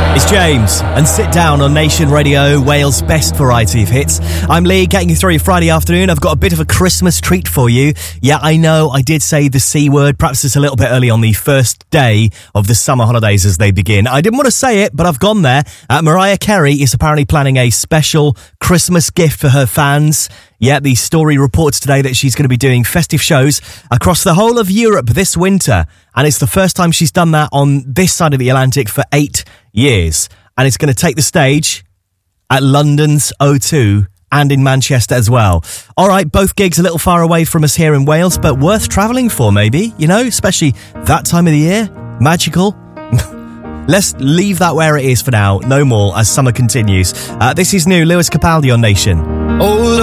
It's James and Sit Down on Nation Radio, Wales' best variety of hits. I'm Lee, getting you through your Friday afternoon. I've got a bit of a Christmas treat for you. Yeah, I know I did say the C word. Perhaps it's a little bit early on the first day of the summer holidays as they begin. I didn't want to say it, but I've gone there. Mariah Carey is apparently planning a special Christmas gift for her fans. Yeah, the story reports today that she's going to be doing festive shows across the whole of Europe this winter. And it's the first time she's done that on this side of the Atlantic for 8 years. And it's going to take the stage at London's O2 and in Manchester as well. All right, both gigs a little far away from us here in Wales, but worth travelling for maybe, you know, especially that time of the year. Magical. Let's leave that where it is for now. No more as summer continues. This is new Lewis Capaldi on Nation. Oh,